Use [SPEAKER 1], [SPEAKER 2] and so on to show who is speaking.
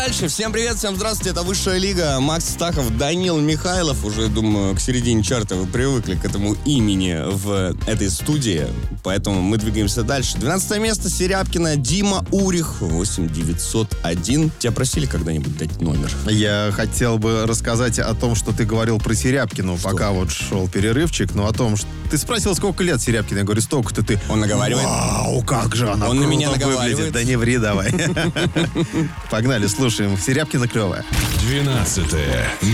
[SPEAKER 1] Дальше. Всем привет, всем здравствуйте. Это Высшая лига. Макс Стахов, Данил Михайлов. Уже, думаю, к середине чарта вы привыкли к этому имени в этой студии. Поэтому мы двигаемся дальше. 12 место. Серябкина, Дима Урих, 8901. Тебя просили когда-нибудь дать номер?
[SPEAKER 2] Я хотел бы рассказать о том, что ты говорил про Серябкину, пока вот шел перерывчик, но о том, что ты спросил, сколько лет Серябкина. Я говорю, столько-то ты.
[SPEAKER 1] Он наговаривает.
[SPEAKER 2] Вау, как же она
[SPEAKER 1] Он на
[SPEAKER 2] круто
[SPEAKER 1] меня наговаривает.
[SPEAKER 2] выглядит. Да не ври, давай. Погнали, слушаем. Серябкина клевая.
[SPEAKER 3] 12.